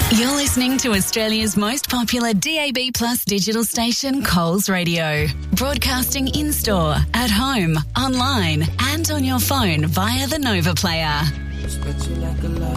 You're listening to Australia's most popular DAB Plus digital station, Coles Radio. Broadcasting in-store, at home, online and on your phone via the Nova Player.